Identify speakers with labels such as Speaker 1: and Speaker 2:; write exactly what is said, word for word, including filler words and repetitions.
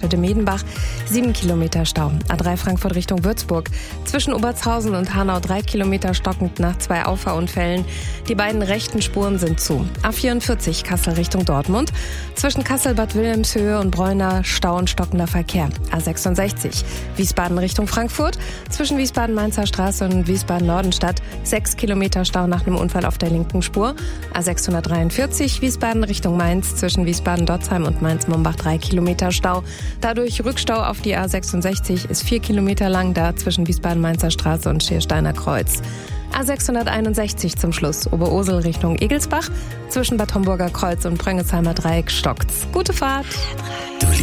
Speaker 1: Eimsbüttel-Medenbach, sieben Kilometer Stau. A drei Frankfurt Richtung Würzburg. Zwischen Obertshausen und Hanau drei Kilometer stockend nach zwei Auffahrunfällen. Die beiden rechten Spuren sind zu. A vierundvierzig Kassel Richtung Dortmund. Zwischen Kassel-Bad Wilhelmshöhe und Bräuner Stau und stockender Verkehr. A sechsundsechzig Wiesbaden Richtung Frankfurt. Zwischen Wiesbaden-Mainzer Straße und Wiesbaden-Nordenstadt sechs Kilometer Stau nach einem Unfall auf der linken Spur. A sechshundertdreiundvierzig Wiesbaden Richtung Mainz. Zwischen Wiesbaden-Dotzheim und Mainz-Mombach drei Kilometer Stau. Dadurch Rückstau auf die A sechsundsechzig ist vier Kilometer lang da zwischen Wiesbaden-Mainzer Straße und Schiersteiner Kreuz. A sechshunderteinundsechzig zum Schluss, Oberursel Richtung Egelsbach. Zwischen Bad Homburger Kreuz und Pröngelsheimer Dreieck stockt's. Gute Fahrt!